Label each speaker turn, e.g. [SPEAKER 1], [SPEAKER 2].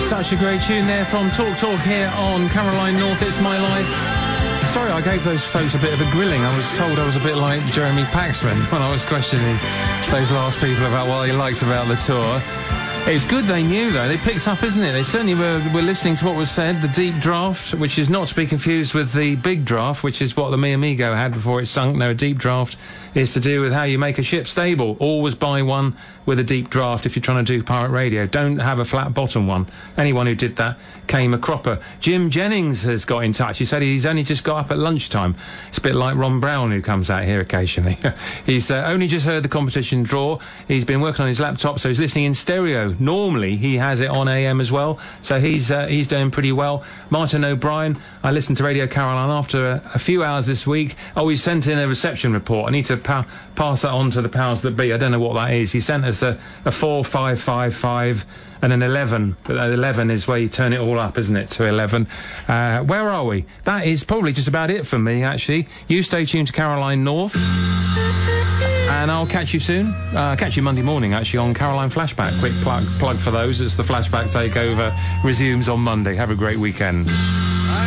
[SPEAKER 1] Such a great tune there from Talk Talk here on Caroline North. It's My Life. Sorry, I gave those folks a bit of a grilling. I was told I was a bit like Jeremy Paxman when I was questioning those last people about what they liked about the tour. It's good they knew, though. They picked up, isn't it? They certainly were listening to what was said. The deep draft, which is not to be confused with the big draft, which is what the Mi Amigo had before it sunk. No, a deep draft is to do with how you make a ship stable. Always buy one with a deep draft if you're trying to do pirate radio. Don't have a flat bottom one. Anyone who did that came a cropper. Jim Jennings has got in touch. He said he's only just got up at lunchtime. It's a bit like Ron Brown, who comes out here occasionally. He's only just heard the competition draw. He's been working on his laptop, so he's listening in stereo. Normally he has it on AM as well, so he's doing pretty well. Martin O'Brien, I listened to Radio Caroline after a few hours this week. Oh, he sent in a reception report. I need to pass that on to the powers that be. I don't know what that is. He sent us a 4, 5, 5, 5 and an 11. But 11 is where you turn it all up, isn't it, to 11. Where are we? That is probably just about it for me, actually. You stay tuned to Caroline North. And I'll catch you soon. Catch you Monday morning, actually, on Caroline Flashback. Quick plug for those as the Flashback takeover resumes on Monday. Have a great weekend.